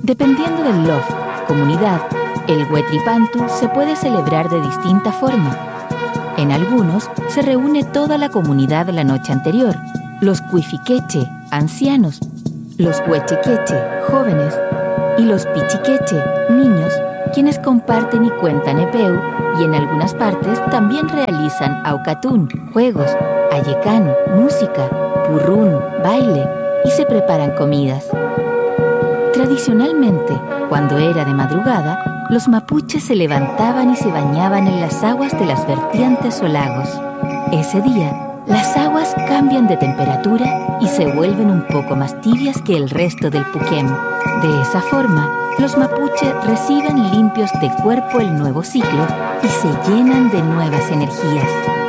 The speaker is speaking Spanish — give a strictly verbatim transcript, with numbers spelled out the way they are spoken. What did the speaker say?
Dependiendo del lof, comunidad, el Huetripantu se puede celebrar de distinta forma. En algunos se reúne toda la comunidad la noche anterior, los Cuifiqueche, ancianos, los Huechequeche, jóvenes, y los Pichiqueche, niños, quienes comparten y cuentan epeu, y en algunas partes también realizan aucatún, juegos, ayecán, música, purrún, baile, y se preparan comidas. Tradicionalmente, cuando era de madrugada, los mapuches se levantaban y se bañaban en las aguas de las vertientes o lagos. Ese día, las aguas cambian de temperatura y se vuelven un poco más tibias que el resto del Puquem. De esa forma, los mapuches reciben limpios de cuerpo el nuevo ciclo y se llenan de nuevas energías.